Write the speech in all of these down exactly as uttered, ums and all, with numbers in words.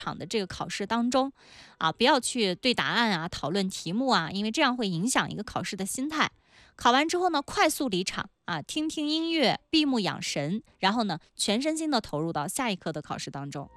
场的这个考试当中啊，不要去对答案啊、讨论题目啊，因为这样会影响一个考试的心态。考完之后呢，快速离场啊，听听音乐，闭目养神，然后呢，全身心的投入到下一科的考试当中。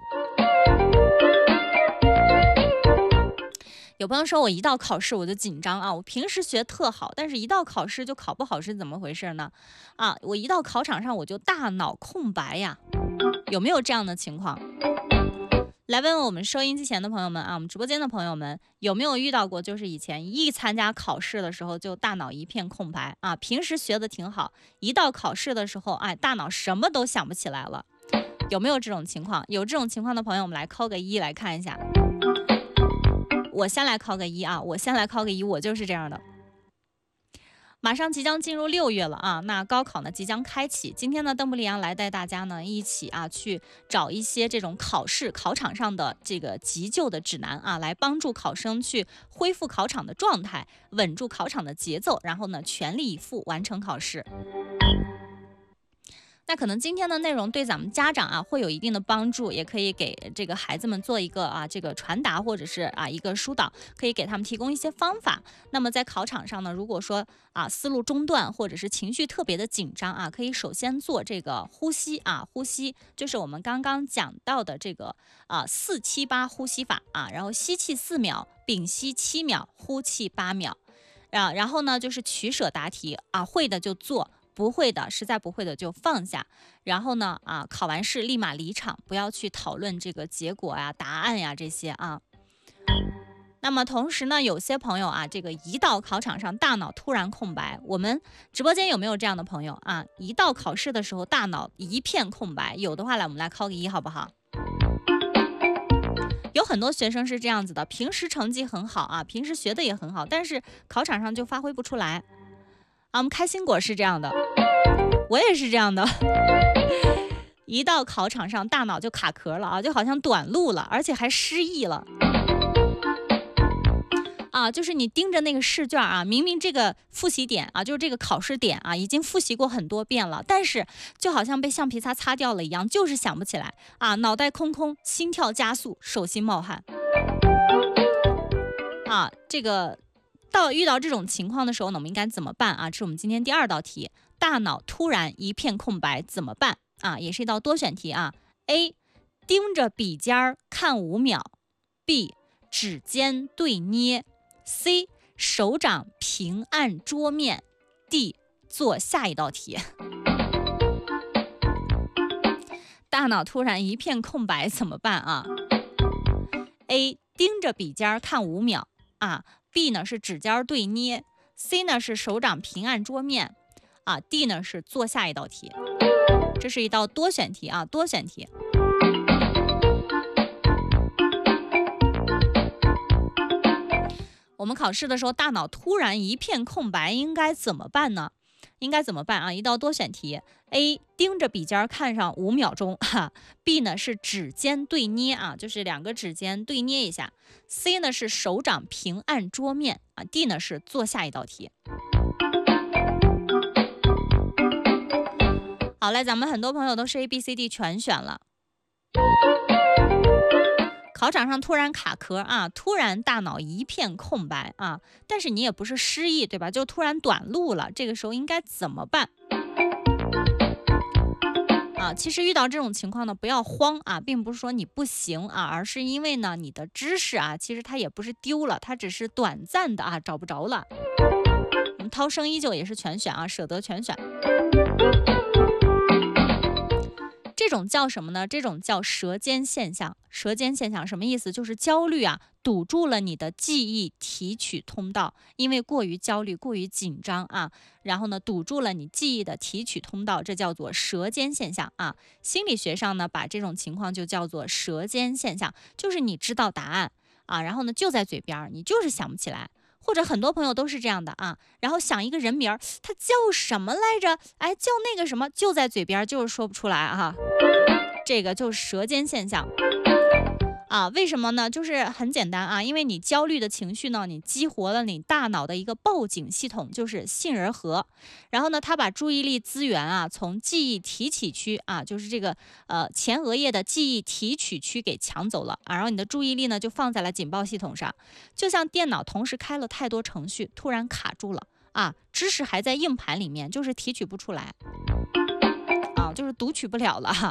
有朋友说我一到考试我就紧张啊，我平时学特好，但是一到考试就考不好是怎么回事呢？啊，我一到考场上我就大脑空白呀，有没有这样的情况？来问问我们收音机前的朋友们啊，我们直播间的朋友们有没有遇到过，就是以前一参加考试的时候就大脑一片空白啊，平时学的挺好，一到考试的时候，哎，大脑什么都想不起来了，有没有这种情况？有这种情况的朋友，我们来扣个一来看一下。我先来扣个一啊，我先来扣个一，我就是这样的。马上即将进入六月了啊，那高考呢即将开启。今天呢，邓布利昂来带大家呢一起啊去找一些这种考试考场上的这个急救的指南啊，来帮助考生去恢复考场的状态，稳住考场的节奏，然后呢全力以赴完成考试。那可能今天的内容对咱们家长啊会有一定的帮助，也可以给这个孩子们做一个啊这个传达，或者是啊一个疏导，可以给他们提供一些方法。那么在考场上呢，如果说啊思路中断或者是情绪特别的紧张啊，可以首先做这个呼吸啊，呼吸就是我们刚刚讲到的这个啊四七八呼吸法啊，然后吸气四秒，屏息七秒，呼气八秒啊，然后呢就是取舍答题啊，会的就做。不会的，实在不会的就放下。然后呢，啊，考完试立马离场，不要去讨论这个结果呀、答案呀这些啊。那么同时呢，有些朋友啊，这个一到考场上大脑突然空白，我们直播间有没有这样的朋友啊？一到考试的时候大脑一片空白，有的话来我们来扣个一好不好？有很多学生是这样子的，平时成绩很好啊，平时学的也很好，但是考场上就发挥不出来。啊，我们开心果是这样的，我也是这样的。一到考场上，大脑就卡壳了啊，就好像短路了，而且还失忆了。啊，就是你盯着那个试卷啊，明明这个复习点啊，就是这个考试点啊，已经复习过很多遍了，但是就好像被橡皮擦擦掉了一样，就是想不起来啊，脑袋空空，心跳加速，手心冒汗。啊，这个。到遇到这种情况的时候呢，我们应该怎么办啊？这是我们今天第二道题，大脑突然一片空白怎么办啊？也是一道多选题啊。A. 盯着笔尖看五秒 B. 指尖对捏 C. 手掌平按桌面 D. 做下一道题。大脑突然一片空白怎么办啊？ A. 盯着笔尖看五秒啊。B 呢是指尖对捏 ，C 呢是手掌平按桌面，啊 D 呢是做下一道题。这是一道多选题啊，多选题。我们考试的时候，大脑突然一片空白，应该怎么办呢？应该怎么办啊？一道多选题 ，A 盯着笔尖看上五秒钟哈 ，B 呢是指尖对捏啊，就是两个指尖对捏一下 ，C 呢是手掌平按桌面啊 ，D 呢是做下一道题。好嘞，咱们很多朋友都是 A、B、C、D 全选了。考场上突然卡壳啊，突然大脑一片空白啊，但是你也不是失忆对吧？就突然短路了，这个时候应该怎么办？啊，其实遇到这种情况呢，不要慌啊，并不是说你不行啊，而是因为呢，你的知识啊，其实它也不是丢了，它只是短暂的啊，找不着了。我们涛声依旧也是全选啊，舍得全选。这种叫什么呢？这种叫舌尖现象。舌尖现象什么意思？就是焦虑啊，堵住了你的记忆提取通道，因为过于焦虑、过于紧张啊，然后呢，堵住了你记忆的提取通道，这叫做舌尖现象啊。心理学上呢，把这种情况就叫做舌尖现象，就是你知道答案啊，然后呢就在嘴边，你就是想不起来。或者很多朋友都是这样的啊，然后想一个人名儿，他叫什么来着？哎，叫那个什么，就在嘴边，就是说不出来啊。这个就是舌尖现象啊，为什么呢？就是很简单啊，因为你焦虑的情绪呢，你激活了你大脑的一个报警系统，就是杏仁核。然后呢，它把注意力资源啊，从记忆提取区啊，就是这个呃前额叶的记忆提取区给抢走了啊，然后你的注意力呢就放在了警报系统上，就像电脑同时开了太多程序，突然卡住了啊，知识还在硬盘里面，就是提取不出来啊，就是读取不了了哈。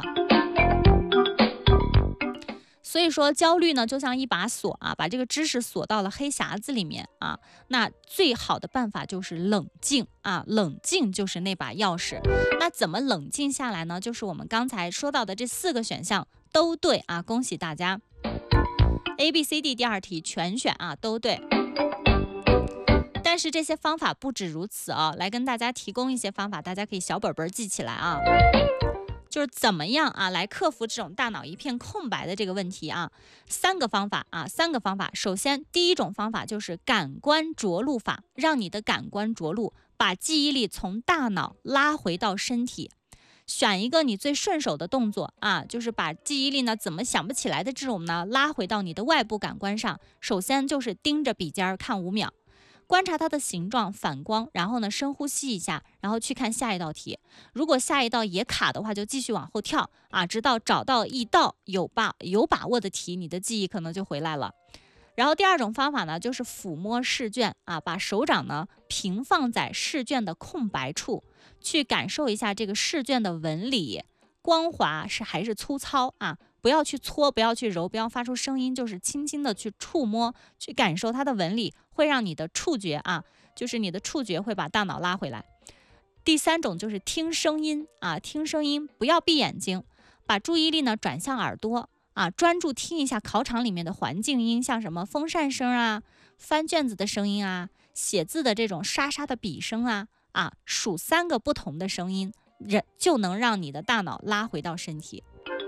所以说焦虑呢，就像一把锁啊，把这个知识锁到了黑匣子里面啊。那最好的办法就是冷静啊，冷静就是那把钥匙。那怎么冷静下来呢？就是我们刚才说到的这四个选项都对啊，恭喜大家 ，A B C D 第二题全选啊，都对。但是这些方法不止如此啊，来跟大家提供一些方法，大家可以小本本记起来啊。就是怎么样啊，来克服这种大脑一片空白的这个问题啊？三个方法啊，三个方法。首先，第一种方法就是感官着陆法，让你的感官着陆，把记忆力从大脑拉回到身体。选一个你最顺手的动作啊，就是把记忆力呢怎么想不起来的这种呢，拉回到你的外部感官上。首先就是盯着笔尖看五秒。观察它的形状、反光，然后呢深呼吸一下，然后去看下一道题。如果下一道也卡的话，就继续往后跳啊，直到找到一道有把有把握的题，你的记忆可能就回来了。然后第二种方法呢，就是抚摸试卷啊，把手掌呢平放在试卷的空白处，去感受一下这个试卷的纹理，光滑是还是粗糙啊。不要去搓，不要去揉，不要发出声音，就是轻轻的去触摸，去感受它的纹理，会让你的触觉啊，就是你的触觉会把大脑拉回来。第三种就是听声音啊，听声音，不要闭眼睛，把注意力呢转向耳朵啊，专注听一下考场里面的环境音，像什么风扇声啊、翻卷子的声音啊、写字的这种沙沙的笔声啊啊，数三个不同的声音，人就能让你的大脑拉回到身体。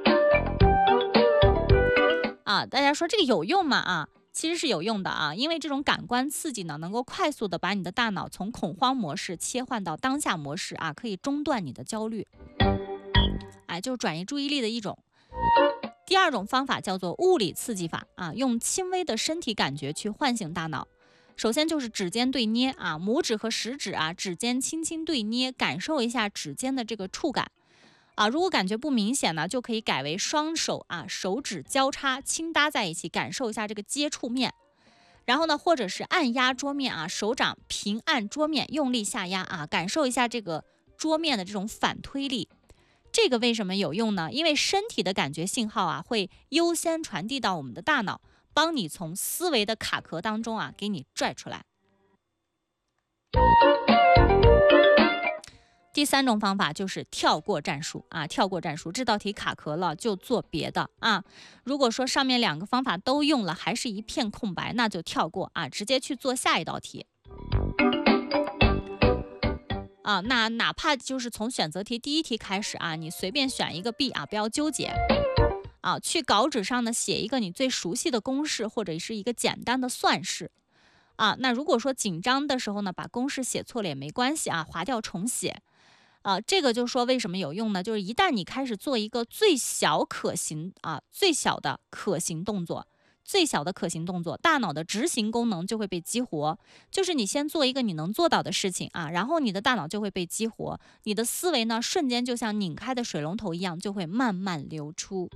啊，大家说这个有用吗？啊，其实是有用的啊，因为这种感官刺激呢，能够快速的把你的大脑从恐慌模式切换到当下模式啊，可以中断你的焦虑，哎，就是转移注意力的一种。第二种方法叫做物理刺激法啊，用轻微的身体感觉去唤醒大脑。首先就是指尖对捏啊，拇指和食指啊，指尖轻轻对捏，感受一下指尖的这个触感。啊，如果感觉不明显呢，就可以改为双手啊，手指交叉轻搭在一起，感受一下这个接触面。然后呢，或者是按压桌面啊，手掌平按桌面，用力下压啊，感受一下这个桌面的这种反推力。这个为什么有用呢？因为身体的感觉信号啊，会优先传递到我们的大脑，帮你从思维的卡壳当中啊，给你拽出来。第三种方法就是跳过战术啊，跳过战术，这道题卡壳了就做别的啊。如果说上面两个方法都用了，还是一片空白，那就跳过啊，直接去做下一道题。啊，那哪怕就是从选择题第一题开始啊，你随便选一个 B 啊，不要纠结啊，去稿纸上呢写一个你最熟悉的公式或者是一个简单的算式啊。那如果说紧张的时候呢，把公式写错了也没关系啊，划掉重写。啊，这个就说为什么有用呢？就是一旦你开始做一个最小可行啊，最小的可行动作，最小的可行动作，大脑的执行功能就会被激活。就是你先做一个你能做到的事情啊，然后你的大脑就会被激活，你的思维呢瞬间就像拧开的水龙头一样，就会慢慢流出。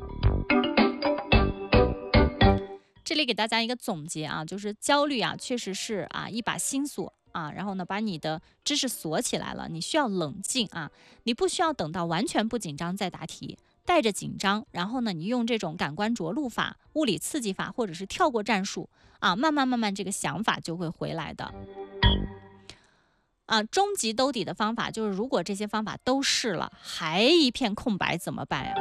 这里给大家一个总结啊，就是焦虑啊，确实是啊一把心锁。啊，然后呢，把你的知识锁起来了，你需要冷静啊，你不需要等到完全不紧张再答题，带着紧张，然后呢，你用这种感官着陆法、物理刺激法，或者是跳过战术啊，慢慢慢慢这个想法就会回来的。啊，终极兜底的方法就是，如果这些方法都试了，还一片空白怎么办呀？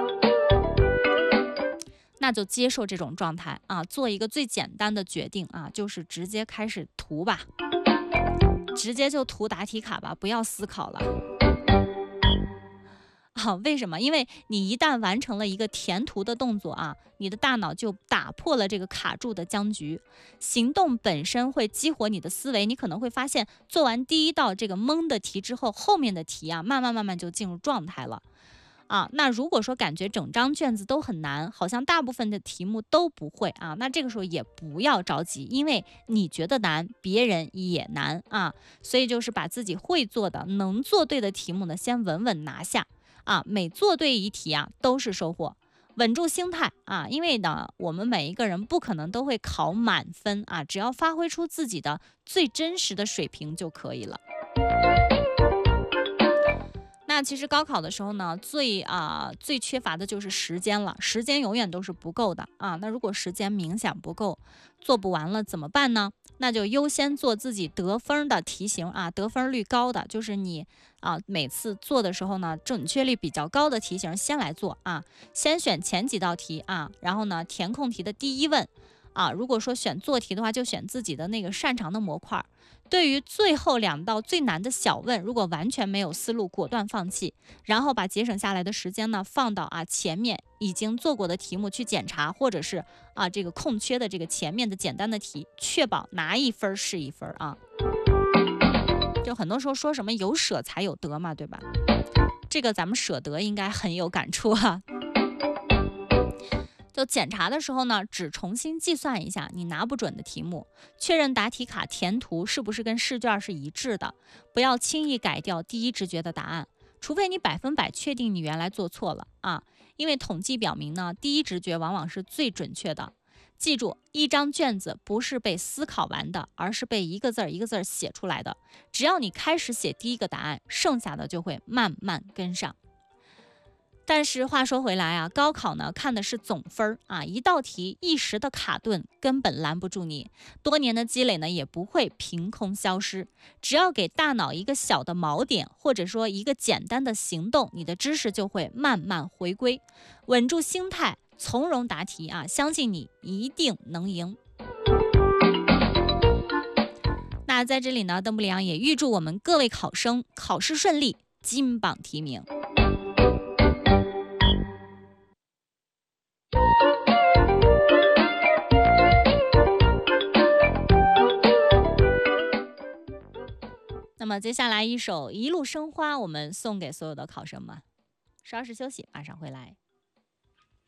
那就接受这种状态啊，做一个最简单的决定啊，就是直接开始涂吧。直接就涂答题卡吧，不要思考了。啊，为什么？因为你一旦完成了一个填涂的动作啊，你的大脑就打破了这个卡住的僵局。行动本身会激活你的思维，你可能会发现，做完第一道这个蒙的题之后，后面的题啊，慢慢慢慢就进入状态了。 啊。那如果说感觉整张卷子都很难，好像大部分的题目都不会啊，那这个时候也不要着急，因为你觉得难，别人也难啊。所以就是把自己会做的、能做对的题目呢，先稳稳拿下啊。每做对一题啊，都是收获。稳住心态啊，因为呢，我们每一个人不可能都会考满分啊，只要发挥出自己的最真实的水平就可以了。那其实高考的时候呢，最啊、呃、最缺乏的就是时间了，时间永远都是不够的啊。那如果时间明显不够，做不完了怎么办呢？那就优先做自己得分的题型啊，得分率高的，就是你啊每次做的时候呢，准确率比较高的题型先来做啊，先选前几道题啊，然后呢填空题的第一问啊，如果说选做题的话，就选自己的那个擅长的模块。对于最后两道最难的小问，如果完全没有思路，果断放弃，然后把节省下来的时间呢放到啊前面已经做过的题目去检查，或者是啊这个空缺的这个前面的简单的题，确保拿一分是一分啊。就很多时候说什么有舍才有得嘛，对吧？这个咱们舍得应该很有感触啊。就检查的时候呢，只重新计算一下你拿不准的题目，确认答题卡填图是不是跟试卷是一致的，不要轻易改掉第一直觉的答案，除非你百分百确定你原来做错了啊。因为统计表明呢，第一直觉往往是最准确的。记住，一张卷子不是被思考完的，而是被一个字儿一个字儿写出来的。只要你开始写第一个答案，剩下的就会慢慢跟上。但是话说回来啊，高考呢看的是总分啊，一道题一时的卡顿根本拦不住你，多年的积累呢也不会凭空消失。只要给大脑一个小的锚点，或者说一个简单的行动，你的知识就会慢慢回归。稳住心态，从容答题啊，相信你一定能赢。那在这里呢，邓布利昂也预祝我们各位考生考试顺利，金榜题名。那么接下来一首《一路生花》，我们送给所有的考生们。稍事休息，马上回来。